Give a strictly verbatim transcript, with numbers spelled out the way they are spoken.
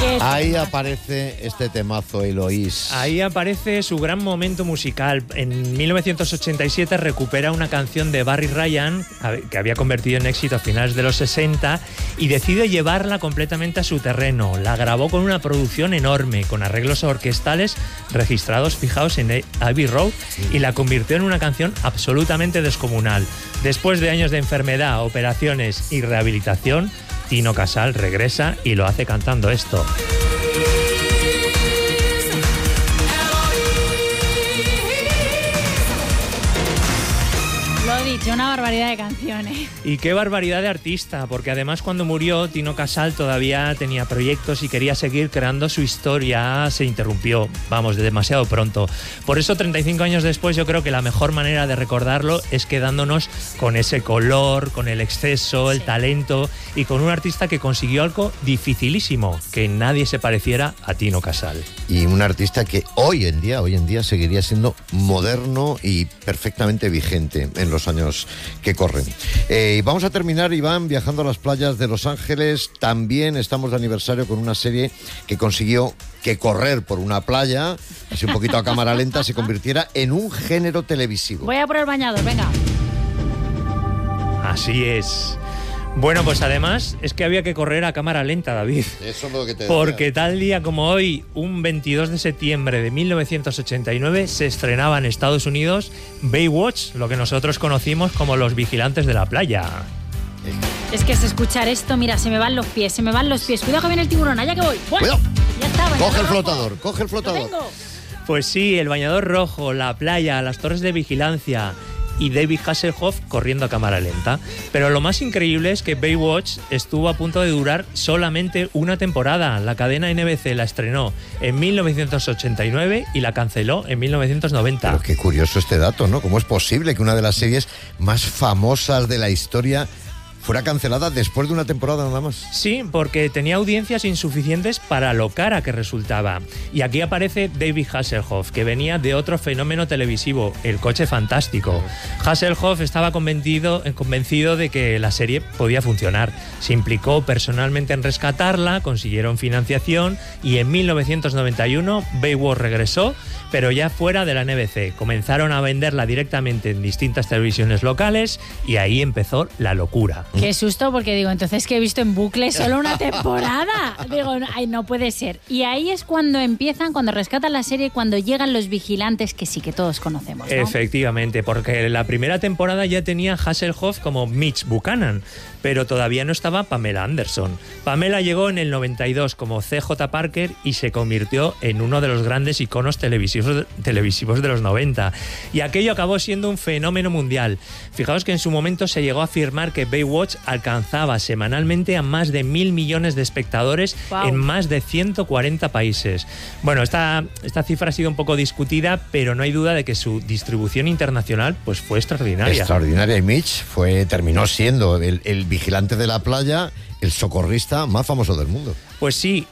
Ahí aparece este temazo, Eloís. Ahí aparece su gran momento musical. En mil novecientos ochenta y siete recupera una canción de Barry Ryan, que había convertido en éxito a finales de los sesenta, y decide llevarla completamente a su terreno. La grabó con una producción enorme, con arreglos orquestales registrados, fijaos, en Abbey Road, y la convirtió en una canción absolutamente descomunal. Después de años de enfermedad, operaciones y rehabilitación, Tino Casal regresa y lo hace cantando esto. Lo dicho, una barbaridad de canciones. Y qué barbaridad de artista, porque además cuando murió Tino Casal todavía tenía proyectos y quería seguir creando su historia. Se interrumpió, vamos, de demasiado pronto. Por eso treinta y cinco años después yo creo que la mejor manera de recordarlo es quedándonos con ese color, con el exceso, el talento y con un artista que consiguió algo dificilísimo, que nadie se pareciera a Tino Casal. Y un artista que hoy en día, hoy en día seguiría siendo moderno y perfectamente vigente en los años que corren. Eh, y vamos a terminar, Iván, viajando a las playas de Los Ángeles. También estamos de aniversario con una serie que consiguió que correr por una playa, así un poquito a cámara lenta, se convirtiera en un género televisivo. Voy a por el bañador, venga. Así es. Bueno, pues además es que había que correr a cámara lenta, David. Eso es lo que te Porque decía. tal día como hoy, un veintidós de septiembre de mil novecientos ochenta y nueve, se estrenaba en Estados Unidos Baywatch, lo que nosotros conocimos como Los Vigilantes de la Playa. Es que es escuchar esto, mira, se me van los pies, se me van los pies. Cuidado que viene el tiburón, allá que voy. Cuidado. Ya está, bañador Coge el rojo. flotador, coge el Lo flotador. tengo. Pues sí, el bañador rojo, la playa, las torres de vigilancia y David Hasselhoff corriendo a cámara lenta. Pero lo más increíble es que Baywatch estuvo a punto de durar solamente una temporada. La cadena N B C la estrenó en mil novecientos ochenta y nueve y la canceló en mil novecientos noventa. Pero qué curioso este dato, ¿no? ¿Cómo es posible que una de las series más famosas de la historia fuera cancelada después de una temporada nada más? Sí, porque tenía audiencias insuficientes para lo cara que resultaba. Y aquí aparece David Hasselhoff, que venía de otro fenómeno televisivo, El Coche Fantástico. Hasselhoff estaba convencido, convencido de que la serie podía funcionar. Se implicó personalmente en rescatarla, consiguieron financiación y en mil novecientos noventa y uno Baywatch regresó, pero ya fuera de la N B C. Comenzaron a venderla directamente en distintas televisiones locales y ahí empezó la locura. Qué susto, porque digo, entonces que he visto en bucle solo una temporada. Digo, no, ay, no puede ser. Y ahí es cuando empiezan, cuando rescatan la serie, cuando llegan los vigilantes que sí que todos conocemos, ¿no? Efectivamente, porque la primera temporada ya tenía Hasselhoff como Mitch Buchanan, pero todavía no estaba Pamela Anderson. Pamela llegó en el noventa y dos como C J Parker y se convirtió en uno de los grandes iconos televisivos, televisivos de los noventa. Y aquello acabó siendo un fenómeno mundial. Fijaos que en su momento se llegó a afirmar que Baywatch alcanzaba semanalmente a más de mil millones de espectadores Wow. en más de ciento cuarenta países. Bueno, esta, esta cifra ha sido un poco discutida, pero no hay duda de que su distribución internacional pues fue extraordinaria. Extraordinaria. Y Mitch fue, terminó siendo el, el vigilante de la playa, el socorrista más famoso del mundo. Pues sí,